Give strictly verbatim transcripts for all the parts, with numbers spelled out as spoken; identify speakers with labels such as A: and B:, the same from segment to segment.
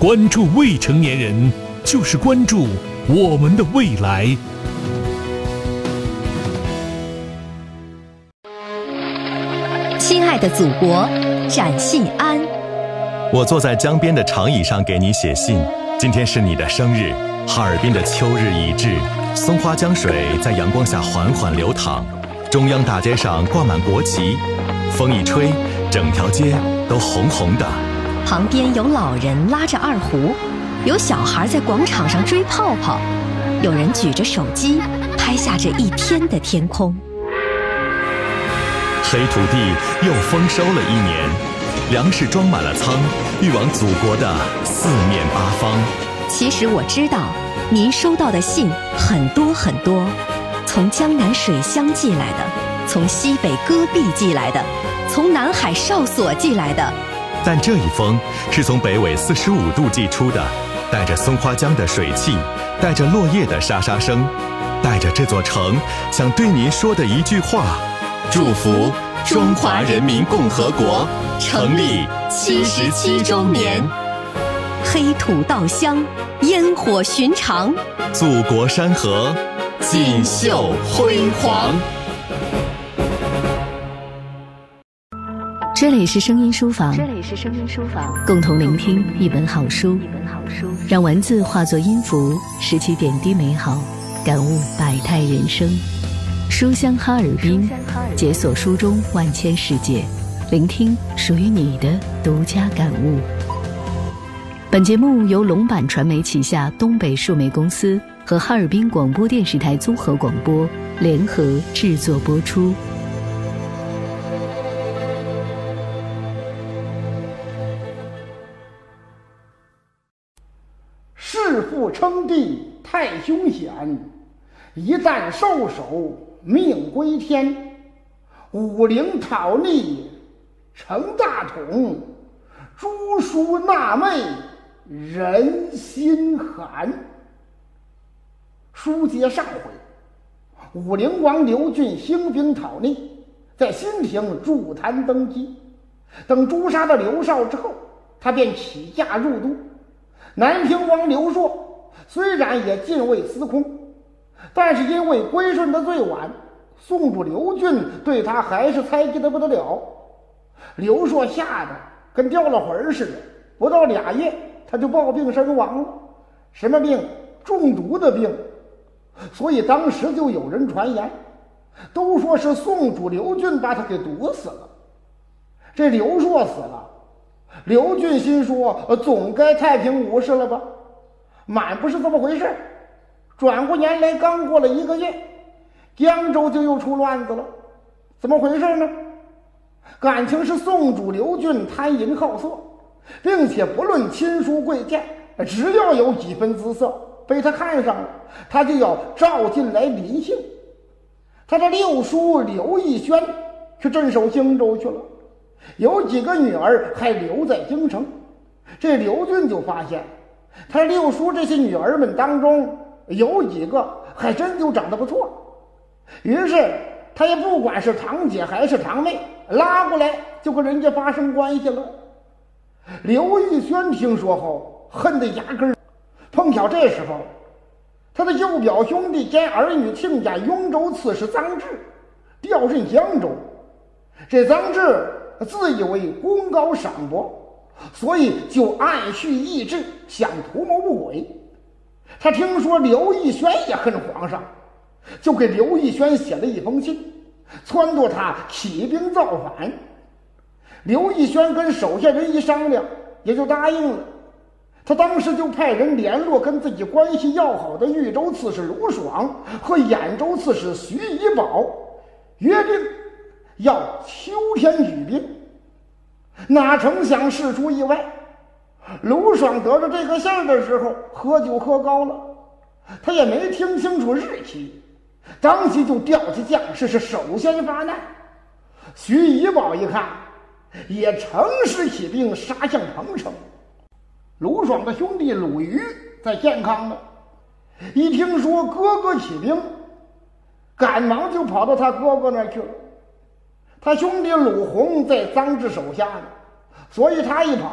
A: 关注未成年人，就是关注我们的未来。
B: 亲爱的祖国，展信安。
C: 我坐在江边的长椅上给你写信，今天是你的生日。哈尔滨的秋日已至，松花江水在阳光下缓缓流淌，中央大街上挂满国旗，风一吹，整条街都红红的。
B: 旁边有老人拉着二胡，有小孩在广场上追泡泡，有人举着手机拍下这一天的天空。
C: 黑土地又丰收了一年，粮食装满了仓，运往祖国的四面八方。
B: 其实我知道，您收到的信很多很多，从江南水乡寄来的，从西北戈壁寄来的，从南海哨所寄来的。
C: 但这一封是从北纬四十五度寄出的，带着松花江的水汽，带着落叶的沙沙声，带着这座城想对您说的一句话：祝福中华人民共和国成立七十七周年。
B: 黑土稻香，烟火寻常，
C: 祖国山河锦绣辉煌。
B: 这里是声音书房，
D: 这里是声音书房，
B: 共同聆听一本好书，
D: 一本好书，
B: 让文字化作音符，拾起点滴美好，感悟百态人生。书香哈尔滨，解锁书中万千世界，聆听属于你的独家感悟。本节目由龙板传媒旗下东北数媒公司和哈尔滨广播电视台综合广播联合制作播出。
E: 弑父称帝太凶险，一旦受首命归天。武陵讨逆成大统，诛叔纳妹人心寒。书接上回，武陵王刘俊兴兵讨逆，在新亭筑坛登基。等诛杀了刘绍之后，他便起驾入都。南平王刘硕虽然也进位司空，但是因为归顺的最晚，宋主刘俊对他还是猜忌的不得了。刘硕吓得跟掉了魂似的，不到俩月他就暴病身亡了。什么病？中毒的病。所以当时就有人传言，都说是宋主刘俊把他给毒死了。这刘硕死了，刘俊心说总该太平无事了吧，满不是这么回事。转过年来刚过了一个月，江州就又出乱子了。怎么回事呢？感情是宋主刘俊贪淫好色，并且不论亲疏贵贱，只要有几分姿色被他看上了，他就要召进来临幸。他的六叔刘义轩去镇守荆州去了，有几个女儿还留在京城。这刘俊就发现他六叔这些女儿们当中有几个还真就长得不错，于是他也不管是堂姐还是堂妹，拉过来就跟人家发生关系了。刘义轩听说后恨得牙根儿，碰巧这时候他的幼表兄弟兼儿女亲家雍州刺史臧质调任江州。这臧质自以为功高赏博，所以就暗蓄意志，想图谋不轨。他听说刘义轩也恨皇上，就给刘义轩写了一封信，撺掇他起兵造反。刘义轩跟手下人一商量，也就答应了。他当时就派人联络跟自己关系要好的豫州刺史卢爽和兖州刺史徐以宝，约定要秋天举兵。哪成想事出意外，卢爽得着这个信儿的时候喝酒喝高了，他也没听清楚日期，当即就调起将士是首先发难。徐以宝一看，也乘势起兵杀向彭城。卢爽的兄弟鲁豫在健康呢，一听说哥哥起兵，赶忙就跑到他哥哥那儿去了。他兄弟鲁洪在臧质手下呢，所以他一跑，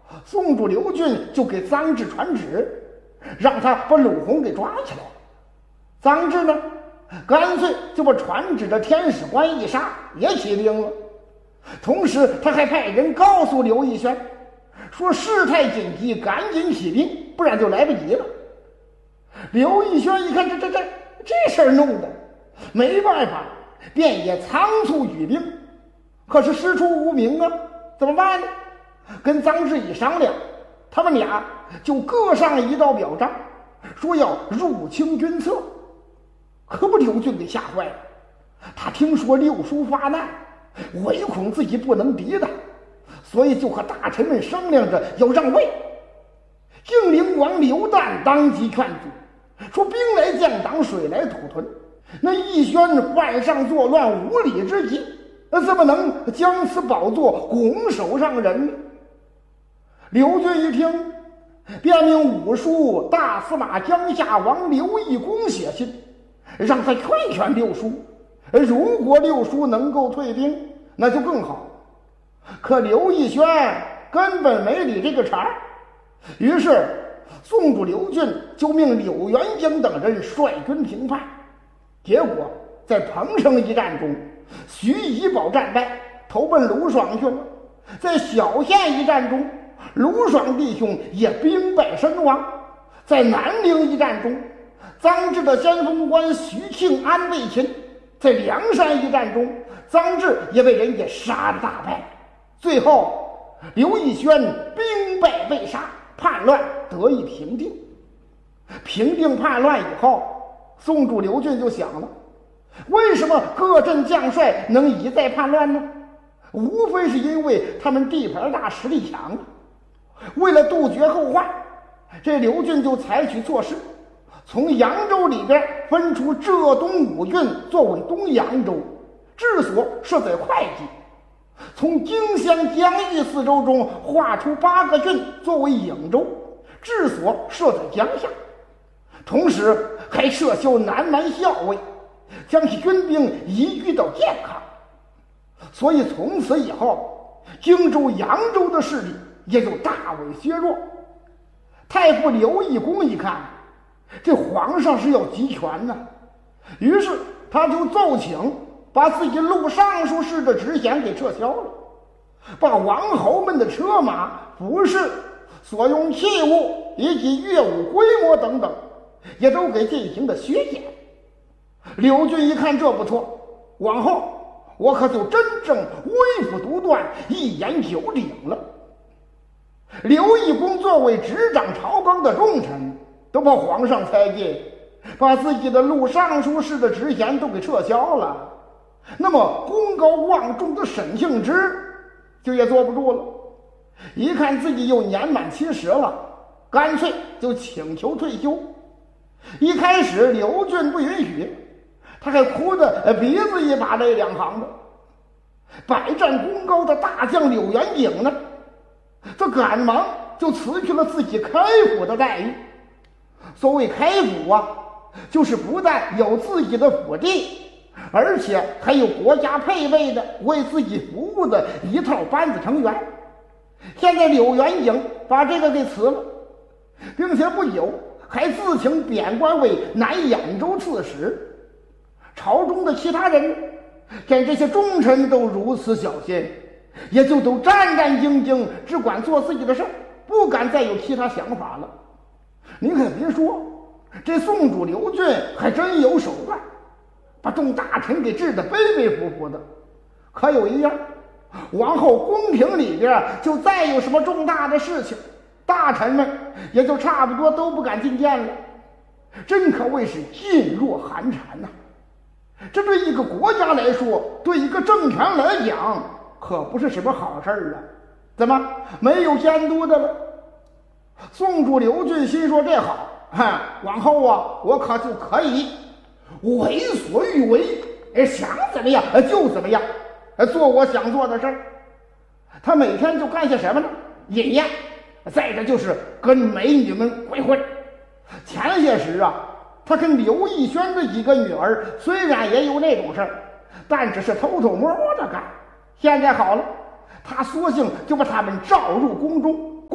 E: 宋主刘俊就给臧志传旨，让他把鲁红给抓起来。臧志呢，干脆就把传旨的天使关一杀也起兵了。同时他还派人告诉刘义轩，说事态紧急，赶紧起兵，不然就来不及了。刘义轩一看，这这这这事儿弄的没办法，便也仓促举兵。可是师出无名啊，怎么办呢？跟臧志一商量，他们俩就各上一道表彰，说要入清军策。可不，刘俊给吓坏了。他听说六叔发难，唯恐自己不能抵挡，所以就和大臣们商量着要让位。晋灵王刘旦当即劝阻，说兵来将挡，水来土屯，那义宣犯上作乱，无礼之极，怎么能将此宝座拱手让人呢？刘俊一听，便命武书大司马江夏王刘义公写信，让他劝劝六叔，如果六叔能够退兵，那就更好。可刘义轩根本没理这个茬，于是宋主刘俊就命柳元英等人率军平叛。结果在彭城一战中，徐以保战败，投奔卢爽去了。在小县一战中，卢爽弟兄也兵败身亡。在南陵一战中，臧志的先锋官徐庆安被擒。在梁山一战中，臧志也被人家杀得大败。最后刘义轩兵败被杀，叛乱得以平定。平定叛乱以后，宋主刘俊就想了，为什么各镇将帅能一再叛乱呢？无非是因为他们地盘大，实力强。为了杜绝后患，这刘俊就采取措施，从扬州里边分出浙东五郡作为东扬州，治所设在会稽；从荆襄疆域四州中划出八个郡作为颍州，治所设在江夏。同时还撤销南蛮校尉，将其军兵移居到建康。所以从此以后，荆州、扬州的势力也就大为削弱。太傅刘义公一看，这皇上是要集权呢，于是他就奏请把自己录尚书事的职衔给撤销了，把王侯们的车马、服饰、所用器物以及乐舞规模等等也都给进行了削减。刘俊一看这不错，往后我可就真正威服独断，一言九鼎了。刘义公作为执掌朝纲的重臣，都把皇上猜忌，把自己的录尚书事的职衔都给撤销了，那么功高望重的沈庆之就也坐不住了。一看自己又年满七十了，干脆就请求退休。一开始刘俊不允许，他还哭得鼻子一把泪两行的。百战功高的大将柳元景呢，这赶忙就辞去了自己开府的待遇。所谓开府啊，就是不但有自己的府地，而且还有国家配备的为自己服务的一套班子成员。现在柳元景把这个给辞了，并且不久还自请贬官为南兖州刺史。朝中的其他人见这些重臣都如此小心，也就都战战兢兢，只管做自己的事儿，不敢再有其他想法了。你可别说，这宋主刘俊还真有手段，把众大臣给治得悲悲服服的。可有一样，往后宫廷里边就再有什么重大的事情，大臣们也就差不多都不敢进谏了，真可谓是噤若寒蝉呐、啊。这对一个国家来说，对一个政权来讲，可不是什么好事儿啊！怎么没有监督的了？宋主刘俊心说这好，哈，往后啊，我可就可以为所欲为，想怎么样就怎么样，做我想做的事儿。他每天就干些什么呢？饮宴，再者就是跟美女们鬼混。前些时啊，他跟刘义轩的几个女儿虽然也有那种事儿，但只是偷偷摸摸的干。现在好了，他索性就把他们召入宫中，公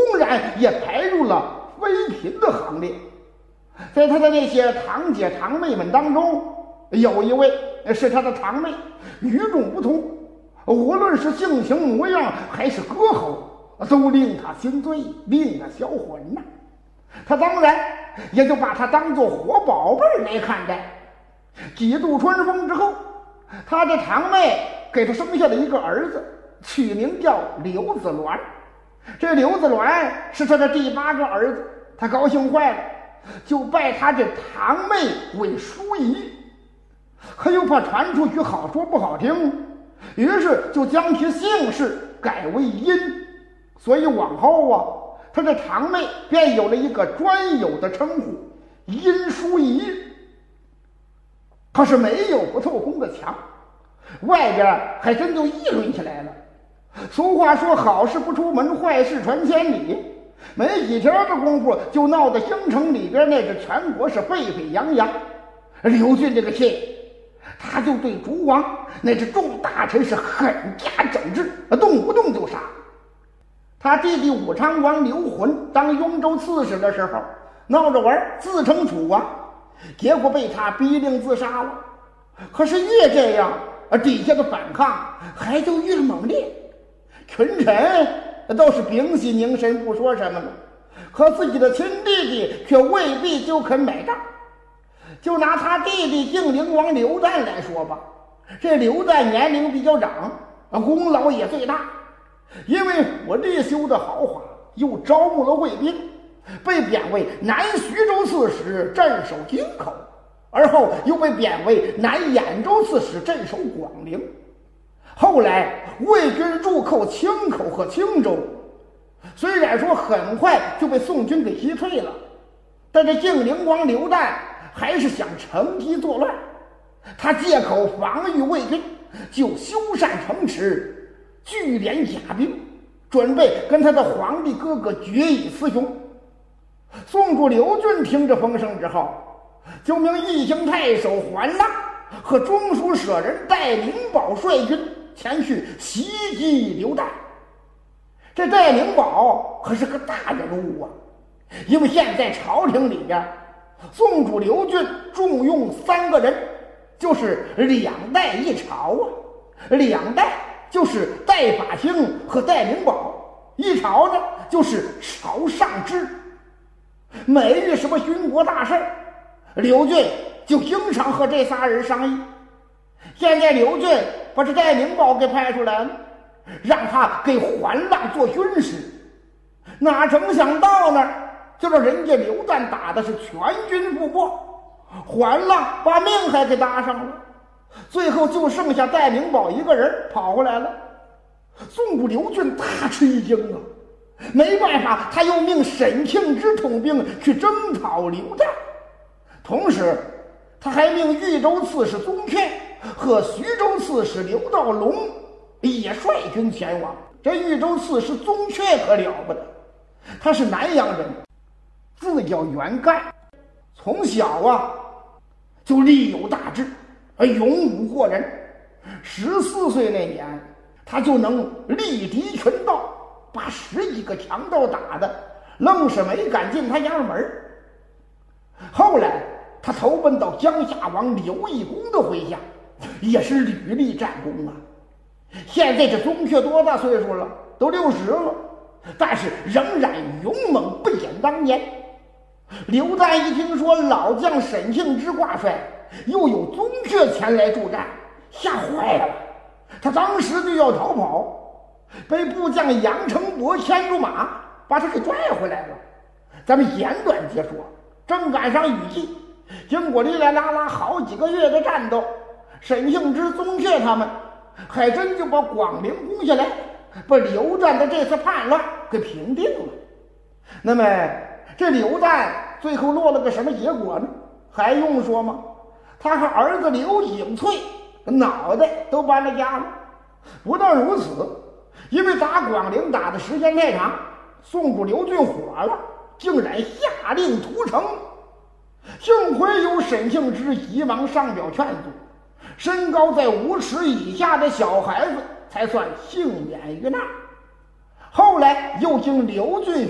E: 然也排入了妃嫔的行列。在他的那些堂姐堂妹们当中，有一位是他的堂妹，与众不同，无论是性情模样还是歌喉，都令他心醉，令他销魂呐、啊。他当然也就把他当作活宝贝来看待。几度春风之后，他的堂妹给他生下了一个儿子，取名叫刘子鸾。这刘子鸾是他的第八个儿子，他高兴坏了，就拜他这堂妹为淑仪。可又怕传出去好说不好听，于是就将其姓氏改为殷。所以往后啊，他这堂妹便有了一个专有的称呼，殷淑仪。可是没有不透风的墙，外边还真就议论起来了。俗话说，好事不出门，坏事传千里。没几天的功夫，就闹得京城里边那是全国是沸沸扬扬。刘俊这个气，他就对诸王那是众大臣是狠加整治，动不动就杀。他弟弟武昌王刘浑当雍州刺史的时候，闹着玩，自称楚王，结果被他逼令自杀了。可是越这样，底下的反抗还就越猛烈。群臣倒是屏息凝神不说什么了，可自己的亲弟弟却未必就肯买账。就拿他弟弟晋灵王刘旦来说吧，这刘旦年龄比较长，功劳也最大，因为府地修的豪华，又招募了卫兵，被贬为南徐州刺史，镇守京口，而后又被贬为南兖州刺史，镇守广陵。后来魏军入寇青口和青州，虽然说很快就被宋军给击退了，但这晋灵王刘旦还是想乘机作乱。他借口防御魏军，就修缮城池，聚敛甲兵，准备跟他的皇帝哥哥决一雌雄。宋主刘俊听着风声之后，就命义兴太守桓让和中书舍人戴灵宝率军前去袭击刘旦。这戴灵宝可是个大人物啊，因为现在朝廷里边，宋主刘俊重用三个人，就是两代一朝啊。两代就是戴法兴和戴灵宝，一朝呢就是朝上之。每遇什么军国大事，刘俊就经常和这仨人商议。现在刘俊把这戴灵宝给派出来了，让他给桓让做军师。哪成想到呢，就让人家刘旦打的是全军覆没，桓让把命还给搭上了，最后就剩下戴灵宝一个人跑回来了。宋主刘俊大吃一惊啊，没办法，他又命沈庆之统兵去征讨刘旦，同时他还命豫州刺史宗悫和徐州刺史刘道龙也率军前往。这豫州刺史宗悫可了不得，他是南阳人，字叫袁干，从小啊就力有大志，勇武过人。十四岁那年，他就能力敌群盗，把十几个强盗打的愣是没敢进他衙门。后来他投奔到江夏王刘义公的麾下，也是屡立战功啊。现在这宗悫多大岁数了？都六十了，但是仍然勇猛不减当年。刘旦一听说老将沈庆之挂帅，又有宗悫前来助战，吓坏了，他当时就要逃跑，被部将杨成伯牵住马，把他给拽回来了。咱们简短截说，正赶上雨季，经过哩哩啦啦好几个月的战斗，沈庆之、宗悫他们还真就把广陵攻下来，把刘旦的这次叛乱给平定了。那么这刘旦最后落了个什么结果呢？还用说吗？他和儿子刘景翠脑袋都搬了家了。不但如此，因为打广陵打的时间太长，宋主刘俊火了，竟然下令屠城。幸亏有沈庆之急忙上表劝阻，身高在五尺以下的小孩子才算幸免于难。后来又经刘俊